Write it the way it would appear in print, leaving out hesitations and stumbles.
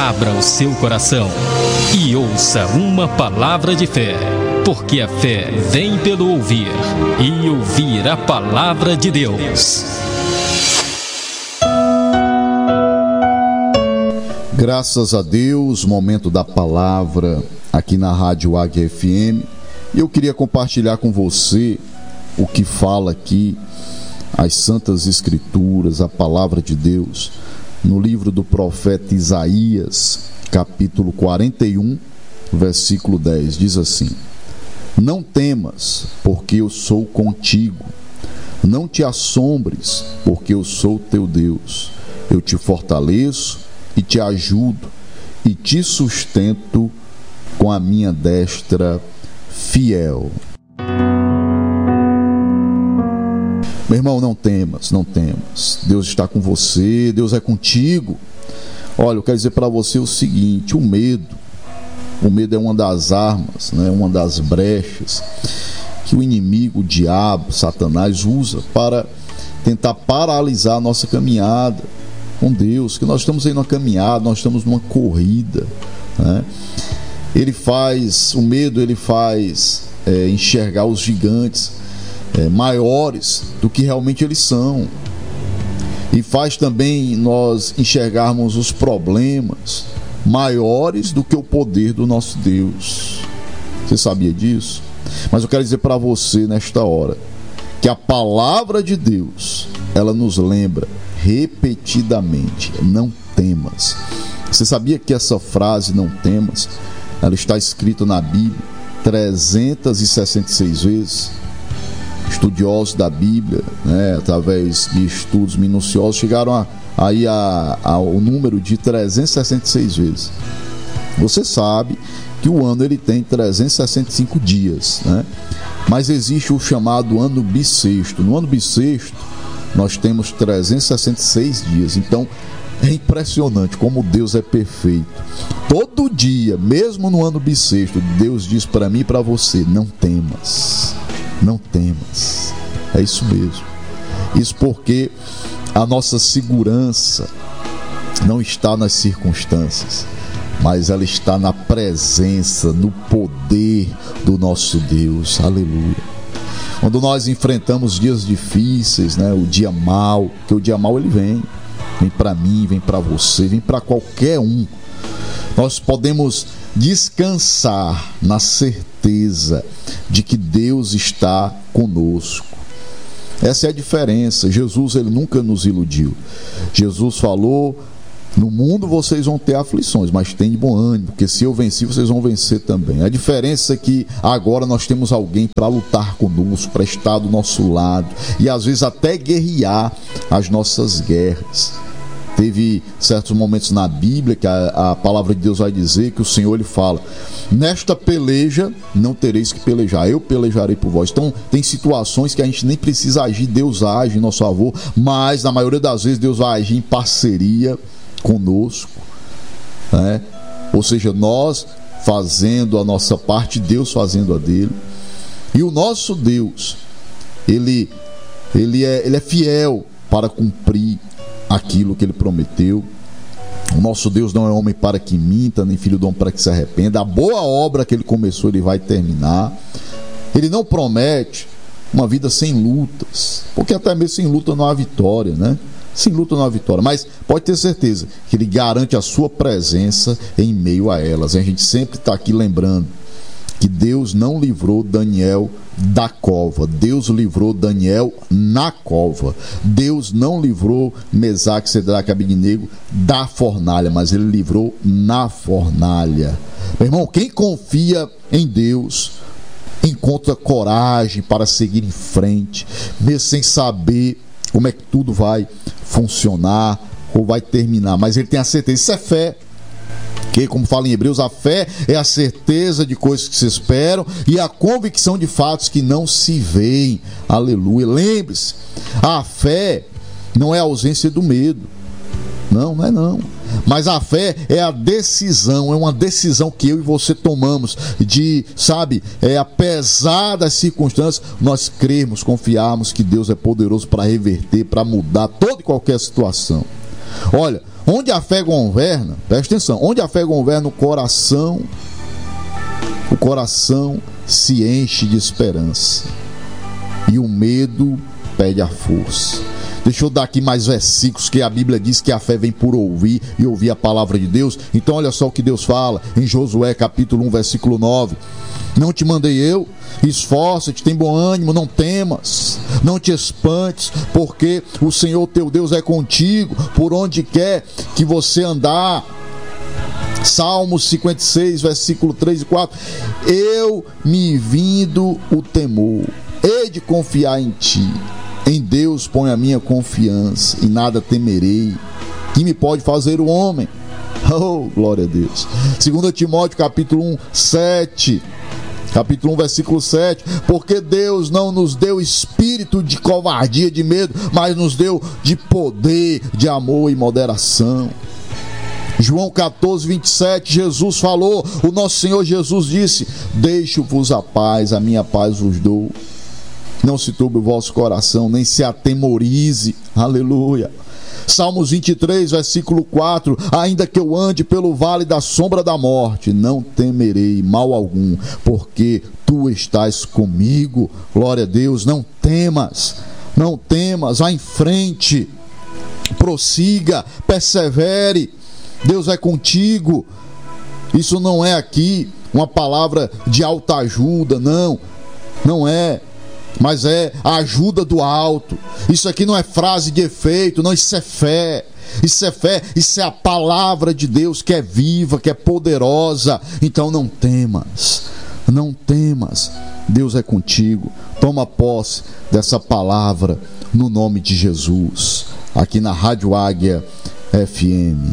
abra o seu coração e ouça uma palavra de fé, porque a fé vem pelo ouvir, e ouvir a palavra de Deus. Graças a Deus, momento da palavra aqui na Rádio Águia FM. Eu queria compartilhar com você o que fala aqui as Santas Escrituras, a palavra de Deus, no livro do profeta Isaías, capítulo 41, versículo 10, diz assim: Não temas, porque eu sou contigo. Não te assombres, porque eu sou teu Deus. Eu te fortaleço e te ajudo e te sustento com a minha destra fiel. Meu irmão, não temas, não temas. Deus está com você, Deus é contigo. Olha, eu quero dizer para você o seguinte: o medo é uma das armas, né? Uma das brechas que o inimigo, o diabo, Satanás usa para tentar paralisar a nossa caminhada com Deus, que nós estamos aí numa caminhada, nós estamos numa corrida, né? O medo faz enxergar os gigantes maiores do que realmente eles são, e faz também nós enxergarmos os problemas maiores do que o poder do nosso Deus. Você sabia disso? Mas eu quero dizer para você nesta hora que a palavra de Deus, ela nos lembra repetidamente: não temas. Você sabia que essa frase, não temas, ela está escrita na Bíblia 366 vezes? Estudiosos da Bíblia, né, através de estudos minuciosos, chegaram ao número de 366 vezes. Você sabe que o ano ele tem 365 dias, né? Mas existe o chamado ano bissexto. No ano bissexto nós temos 366 dias. Então é impressionante como Deus é perfeito. Todo dia, mesmo no ano bissexto, Deus diz para mim e para você: não temas, não temas. É isso mesmo. Isso porque a nossa segurança não está nas circunstâncias, mas ela está na presença, no poder do nosso Deus. Aleluia. Quando nós enfrentamos dias difíceis, né, o dia mau, porque o dia mau ele vem para mim, vem para você, vem para qualquer um, nós podemos descansar na certeza de que Deus está conosco. Essa é a diferença. Jesus, ele nunca nos iludiu. Jesus falou: no mundo vocês vão ter aflições, mas tem de bom ânimo, porque se eu venci, vocês vão vencer também. A diferença é que agora nós temos alguém para lutar conosco, para estar do nosso lado, e às vezes até guerrear as nossas guerras. Teve certos momentos na Bíblia que a palavra de Deus vai dizer que o Senhor, ele fala: nesta peleja não tereis que pelejar, eu pelejarei por vós. Então tem situações que a gente nem precisa agir, Deus age em nosso favor, mas na maioria das vezes Deus vai agir em parceria conosco, né? Ou seja, nós fazendo a nossa parte, Deus fazendo a dele. E o nosso Deus, ele é fiel para cumprir aquilo que ele prometeu. O nosso Deus não é homem para que minta, nem filho do homem para que se arrependa. A boa obra que ele começou, ele vai terminar. Ele não promete uma vida sem lutas, porque até mesmo sem luta não há vitória, né? Sem luta não há vitória, mas pode ter certeza que ele garante a sua presença em meio a elas. A gente sempre está aqui lembrando que Deus não livrou Daniel da cova, Deus livrou Daniel na cova. Deus não livrou Mesaque, Sedraque e Abednego da fornalha, mas ele livrou na fornalha. Meu irmão, quem confia em Deus encontra coragem para seguir em frente, mesmo sem saber como é que tudo vai funcionar ou vai terminar, mas ele tem a certeza. Isso é fé. Que, como fala em Hebreus, a fé é a certeza de coisas que se esperam e a convicção de fatos que não se veem. Aleluia. Lembre-se, a fé não é a ausência do medo. Não é não. Mas a fé é a decisão, é uma decisão que eu e você tomamos de, apesar das circunstâncias, nós crermos, confiarmos que Deus é poderoso para reverter, para mudar toda e qualquer situação. Olha, onde a fé governa, presta atenção, onde a fé governa, o coração se enche de esperança e o medo perde a força. Deixa eu dar aqui mais versículos, que a Bíblia diz que a fé vem por ouvir e ouvir a palavra de Deus. Então olha só o que Deus fala em Josué capítulo 1 versículo 9: não te mandei eu? Esforça-te, tem bom ânimo, não temas, não te espantes, porque o Senhor teu Deus é contigo por onde quer que você andar. Salmos 56, versículo 3 e 4: eu me vindo o temor, hei de confiar em ti. Em Deus ponho a minha confiança, e nada temerei. Que me pode fazer o homem? Oh, glória a Deus. 2 Timóteo capítulo 1, 7. Capítulo 1, versículo 7: porque Deus não nos deu espírito de covardia, de medo, mas nos deu de poder, de amor e moderação. João 14, 27, Jesus falou, o nosso Senhor Jesus disse: deixo-vos a paz, a minha paz vos dou. Não se turbe o vosso coração, nem se atemorize. Aleluia. Salmos 23, versículo 4: ainda que eu ande pelo vale da sombra da morte, não temerei mal algum, porque tu estás comigo. Glória a Deus. Não temas, não temas, vá em frente, prossiga, persevere. Deus é contigo. Isso não é aqui uma palavra de autoajuda, não é, mas é a ajuda do alto. Isso aqui não é frase de efeito, não, isso é fé. Isso é fé, isso é a palavra de Deus, que é viva, que é poderosa. Então não temas, não temas, Deus é contigo. Toma posse dessa palavra no nome de Jesus, aqui na Rádio Águia FM.